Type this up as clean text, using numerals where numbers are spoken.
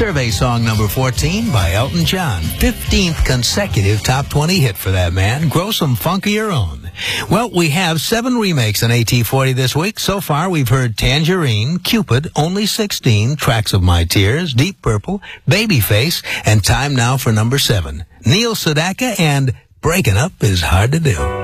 Survey song number 14 by Elton John. 15th consecutive top 20 hit for that man. Grow some funk of your own. Well, we have 7 remakes in AT40 this week. So far, we've heard Tangerine, Cupid, Only 16, Tracks of My Tears, Deep Purple, Babyface, and time now for number 7. Neil Sedaka and Breaking Up is Hard to Do.